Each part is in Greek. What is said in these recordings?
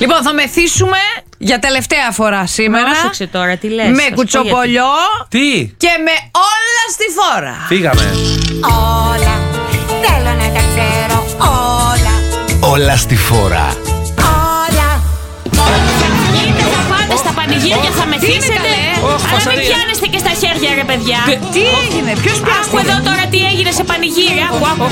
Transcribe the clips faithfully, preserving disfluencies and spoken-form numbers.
Λοιπόν, θα μεθύσουμε για τελευταία φορά σήμερα. Πρόσεξε τώρα, τι λες. Με κουτσοπολιό. Τι. Και με όλα στη φόρα. Φύγαμε. Όλα, θέλω να τα ξέρω όλα. Όλα στη φόρα. Όλα. Είτε θα πάτε στα πανηγύρια, θα μεθύσετε. Ωχ, Αλλά μην φασαρία. πιάνεστε και στα χέρια, ρε παιδιά. Τι έγινε, ποιος Άκου πιάστηκε? εδώ τώρα τι έγινε σε πανηγύρια. Άκου, άκου.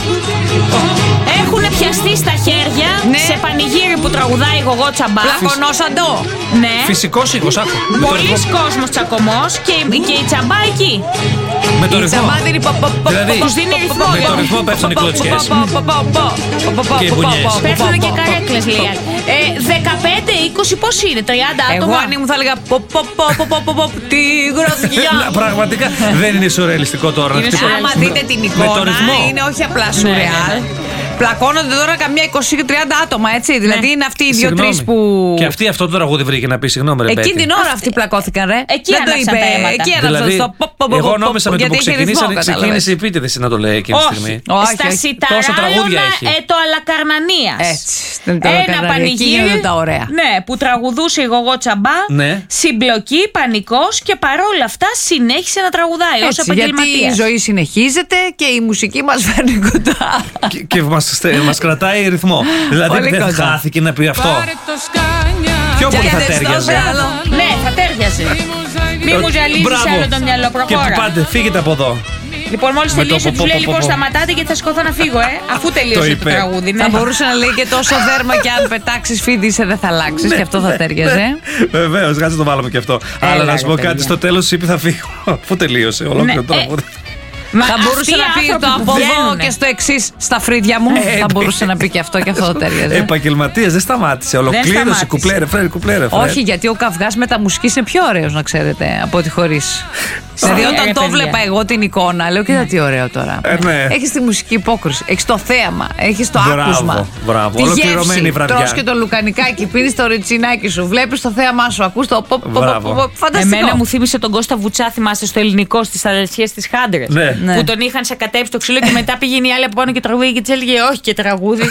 Έχουν πιαστεί στα χέρια Ναι. σε πανηγύρι που τραγουδάει η Γογό Τσαμπά. Πλακωνόσαντο. Ναι. Φυσικός ήχος, άκου. Με το Πολλοί ρυθμό- κόσμος τσακωμός και, και η Τσαμπά εκεί. Με το Η ρυθμό. τσαμπάδινη πο- πο- πο- Δηλαδή, πο- τους δίνει ρυθμό. με το ρυθμό πέφτουν οι κλωτσιές. πο- πο- πο- πο- πο- πο- πο- Και οι πο- μπουνιές. πο- Πέφτουν πο- και πο- καρέκλες, πο- λέει. Ε, δεκαπέντε είκοσι πώς είναι, τριάντα Εγώ άτομα. αν ήμουν θα έλεγα πο- πο- πο- πο- πο- πο- πο- τη γροθιά. Να, πραγματικά δεν είναι σουρεαλιστικό τώρα. Είναι χτυπώ- Άμα σουρεαλιστικό. δείτε την Με το εικόνα, ρυθμό. είναι όχι απλά Ναι, σουρεάλ. ναι, ναι. Πλακώνονται τώρα καμιά είκοσι και τριάντα άτομα, έτσι. Δηλαδή είναι αυτοί οι δύο-τρει Συγγνώμη. που. Και αυτή αυτό το τραγούδι βρήκε να πει συγγνώμη, ρε Εκείνη Μπέτη. την ώρα αυτοί πλακώθηκαν, ρε. Εκεί Δεν το άναψαν είπε. τα αίματα. Εκεί άναψαν Δηλαδή, στο πο- πο- πο- εγώ πο- νόμιζα με το γιατί που είχε ρυθμό, ξεκινήσανε, κατάλαβες. ξεκίνησε η επίτηδες να το λέει εκείνη τη Όχι. στιγμή. Όχι, Στα όχι. Τόσα τραγούδια σιταράλωνα έχει. ε, το Αλακαρνανίας. Έτσι, στην Ένα Αλακαρνανία. Εκεί πανηγύρι. γίνονται τα ωραία. Ναι, που τραγουδούσε η Γογό Τσαμπά. Ναι. Συμπλοκή, πανικός και παρόλα αυτά συνέχισε να τραγουδάει ως Έτσι, γιατί η επαγγελματίας. ζωή συνεχίζεται και η μουσική μας φέρνει κοντά. Και, και μας, στε- μας κρατάει ρυθμό. Δηλαδή Πολύ δεν κοντά. χάθηκε να πει αυτό. Πιο πολύ θα Πιάνετε στο τέριαζε. μυαλό. Ναι, θα τέριαζε. Μη μου ζαλίζεις Μπράβο. άλλο το μυαλό, Και προχώρα. πάτε, φύγετε από εδώ. Λοιπόν, μόλις Με το τελείωσε, πο- τους πο- λέει πο- λοιπόν πο- σταματάτε γιατί θα σκόθω να φύγω, ε. Αφού τελείωσε το, είπε. τραγούδι. Ναι. Θα μπορούσε να λέει και τόσο δέρμα και αν πετάξεις φίδι δεν θα αλλάξεις και αυτό θα τέριαζε. Βεβαίω, κάτσε το βάλουμε και αυτό. Έλα, Αλλά να ρε, σου πω κάτι, παιδιά. στο τέλος είπε θα φύγω. Αφού τελείωσε ολόκληρο Ναι, το ε, τραγούδι. Μα Θα μπορούσε αυτοί οι να πει άνθρωποι το που από εδώ βγαίνουνε. και στο εξή στα φρύδια μου. Ε, Θα μπορούσε να πει και αυτό και αυτό θα τέριαζε. Επαγγελματίας, δεν σταμάτησε. Ολοκλήρωσε. σταμάτησε. Κουπλέρε, φρέρ, κουπλέρε. Όχι, γιατί ο καυγάς με τα μουσικής είναι πιο ωραίος, να ξέρετε, από ότι χωρίς. Δηλαδή, Ε, όταν ρε, το παιδιά. βλέπα εγώ την εικόνα, λέω: κοίτα τι ωραίο τώρα. Ε, ναι. Έχεις τη μουσική υπόκριση, έχεις το θέαμα, έχεις το Μπράβο, άκουσμα. μπράβο. Τη Ολοκληρωμένη γεύση, βραδιά. τρως και το λουκανικάκι, πίνεις το ριτσινάκι σου, βλέπεις το θέαμά σου, ακούς το ποπ, ποπ, Μπράβο. ποπ, φανταστικό. Εμένα μου θύμισε τον Κώστα Βουτσά, θυμάστε στο ελληνικό, στις αδελφιές της Χάντρες. Ναι. Ναι. Που τον είχαν σακατέψει στο ξύλο και μετά πήγαινε η άλλη από πάνω και τραγούδι και της έλεγε όχι και τραγούδι.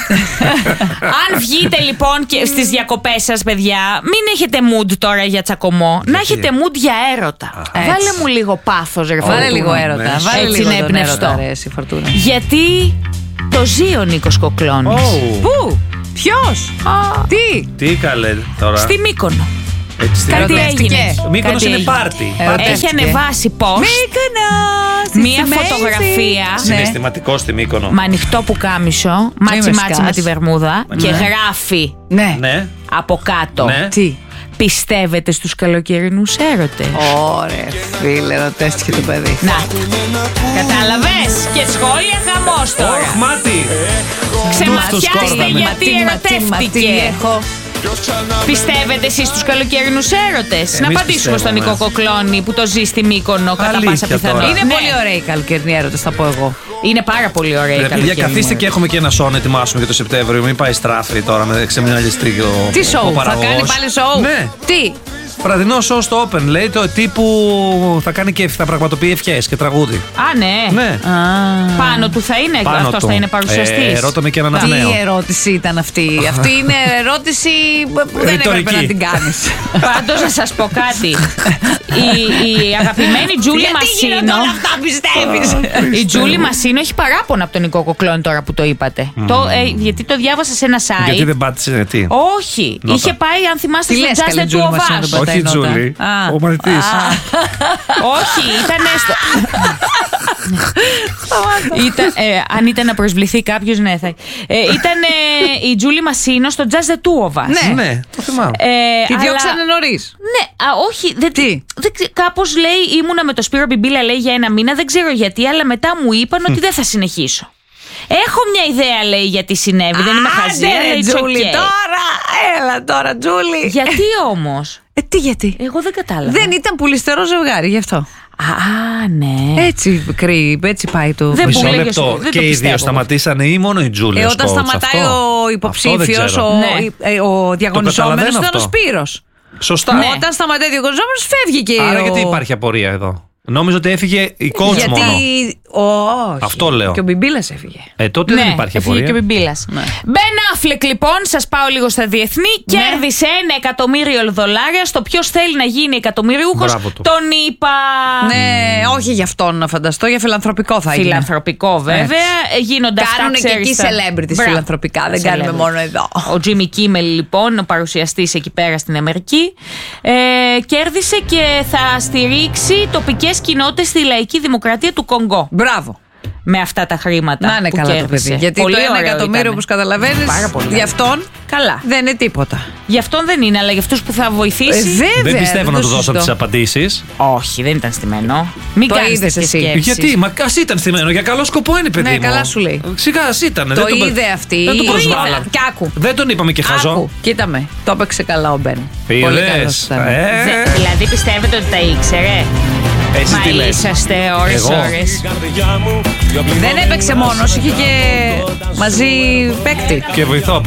Αν βγείτε λοιπόν και στις διακοπές σας, παιδιά, μην έχετε mood τώρα για τσακωμό. Να έχετε mood για έρωτα. Έτσι. Βάλε μου λίγο πάθος, ρε Βάλε Φορτούνα. λίγο έρωτα. ναι. Βάλε Έτσι λίγο είναι τον εμπνευστό. έρωτα, ρε, εσύ, Φορτούνα. Γιατί το ζει ο Νίκος Κοκλώνης. Ω, Πού, ποιος, τι, Τι καλέ τώρα. Στη Μύκονο. Έτσι, στη- Κάτι Ερωτεύτηκε. έγινε. Ο Μύκονος Κάτι είναι έγινε. πάρτι. Ε, Πάρτι. Έχει ανεβάσει post Μύκονος, μία it's amazing. φωτογραφία Συναισθηματικό στη Μύκονο. με ανοιχτό πουκάμισο, μάτσι με μάτσι σκάς. με τη βερμούδα και Ναι. γράφει Ναι, Ναι. από κάτω. Ναι. τι. Πιστεύετε στους καλοκαιρινούς έρωτες? Ωραία, φίλε, ρωτέστηκε το παιδί. Να, κατάλαβες? Και σχόλια χαμός τώρα. Ωχ, μάτι. Ξεμαθιάστε σκόρδαμε. γιατί Μα τι, μα τι, ερωτεύτηκε. έχω. Πιστεύετε εσείς στους καλοκαιρινούς έρωτες? Να Εμείς απαντήσουμε στον πιστεύουμε. Νικό Κοκλώνη που το ζει στη Μύκονο κατά Αλήθεια πάσα τώρα. πιθανότητα. Είναι Ναι, πολύ ωραία η καλοκαιρινή έρωτες, θα πω εγώ. είναι πάρα πολύ ωραία η Ρε παιδιά, καλοκαιρινή καθίστε έρωτα. και έχουμε και ένα σόου να ετοιμάσουμε για το Σεπτέμβριο. Μην πάει στράφη τώρα με ξεμιναλιστή και ο Τι ο σοου, θα παραγωγός. κάνει πάλι σοου. Ναι. Τι, Βραδινό σοου στο Open, λέει το τύπου θα κάνει και θα πραγματοποιεί ευχές και τραγούδι. Α, ναι. Ναι. Πάνω του θα είναι, Πάνω αυτός του. θα είναι παρουσιαστής. Ε, ρώτα με και έναν τι νέο. ερώτηση ήταν αυτή. Αυτή είναι ερώτηση που δεν έπρεπε Ρητορική. να την κάνεις. Πάντως να σας πω κάτι. η, η αγαπημένη Τζούλη Γιατί γίνονται Μασίνο. όλα αυτά, πιστεύεις? Η Τζούλη Μασίνο έχει παράπονα από τον Νικό Κοκλώνη τώρα που το είπατε. Το, ε, γιατί το διάβασα σε ένα site. Γιατί δεν πάτησε τι. Όχι. Νότα. Είχε πάει, αν θυμάστε, Τι στο λες, Just καλή the Two Τζούλη of Μασίνο, Us. δεν πατάει Όχι η νότα. Τζούλη. Α. Ο μαθητής. Όχι, ήταν στο. ήταν, ε, αν ήταν να προσβληθεί κάποιο, ναι, θα. Ε, ήταν ε, η Τζούλη Μασίνο στο Just the Two of Us. Ναι. Ναι, το θυμάμαι. Ε, Τη αλλά- διώξανε νωρίς. Ναι, α, όχι. Δεν, Τι? δεν ξε- κάπως λέει, ήμουνα με το Σπύρο Μπιμπίλα, λέει, για ένα μήνα. Δεν ξέρω γιατί, αλλά μετά μου είπαν ότι δεν θα συνεχίσω. Έχω μια ιδέα, λέει, γιατί συνέβη. Δεν είμαι χαζή. Άντε, αλλά ρε, it's Τζούλη, okay. τώρα. Έλα τώρα, Τζούλη. Γιατί όμως? Ε, τι γιατί. Εγώ δεν κατάλαβα. Δεν ήταν πουλιστερό ζευγάρι, γι' αυτό. Α, ναι. Έτσι κρύβει, έτσι πάει το. Δεν Μισό που λέγες, λεπτό. δεν το Και οι πιστεύω. δύο σταματήσανε ή μόνο η Τζούλη? Ε, ως όταν coach, σταματάει αυτό? ο Αυτό δεν υποψήφιος, ξέρω. ο, Ναι. ε, ο διαγωνιζόμενος καταλαβαίνω ήταν ο αυτό. Σπύρος. Σωστά. Ναι. Όταν σταματάει ο διαγωνιζόμενος φεύγει και Άρα ο... γιατί υπάρχει απορία εδώ? Νόμιζα ότι έφυγε η coach Γιατί μόνο. Όχι. Αυτό λέω. Και ο Μπιμπίλας έφυγε. Ε, τότε Ναι, δεν υπάρχει έφυγε απορία. και ο Μπιμπίλας. Ναι. Μπεν Αφλεκ, λοιπόν, σας πάω λίγο στα διεθνή. Ναι. Κέρδισε ένα εκατομμύριο δολάρια στο ποιος θέλει να γίνει εκατομμυριούχος. Μπράβο του. Τον είπα. Ναι, όχι για αυτόν να φανταστώ, για φιλανθρωπικό θα είναι. Φιλανθρωπικό, βέβαια. Γίνονται αυτά. Κάνουν και εκεί ξέρεις, τα- celebrities Μπράβο. φιλανθρωπικά, δεν κάνουμε Celebrities. μόνο εδώ. Ο Τζίμι Κίμελ, λοιπόν, ο παρουσιαστής εκεί πέρα στην Αμερική, ε, κέρδισε και θα στηρίξει τοπικές κοινότητες στη λαϊκή δημοκρατία του Κονγκό. Μπράβο. Με αυτά τα χρήματα. Να είναι που καλά το κέρδισε. παιδί. Γιατί Πολύ το ένα ωραίο εκατομμύριο, ήτανε. όπως καταλαβαίνεις, Πάρα πολύ. για αυτόν Καλά. δεν είναι τίποτα. Γι' αυτόν δεν είναι, αλλά για αυτούς που θα Ε, βοηθήσει. βέβαια, Δεν πιστεύω να το του δώσω συζητώ. τις απαντήσεις. Όχι, δεν ήταν στημένο. Μην Το κάνεις είδες τέτοιες εσύ. σκέψεις. Γιατί, μα ας ήταν στημένο. Για καλό σκοπό είναι, παιδί Ναι, μου. καλά σου λέει. Σιγά, ας ήταν. Το δεν τον- είδε αυτή. Δεν τον Το είδε. προσβάλα. Κι άκου. Δεν τον είπαμε και χαζό. Άκου, κοίτα με. Το έπαιξε καλά ο Μπεν. Πολύ Είδες. καλός ήταν. Ε, Δε- Δηλαδή πιστεύετε ότι τα ήξερε. Εσύ τι Μα λες. είσαστε ώρες Εγώ. ώρες. Δεν έπαιξε μόνος, είχε και μαζί παίκτη. Και βοηθό από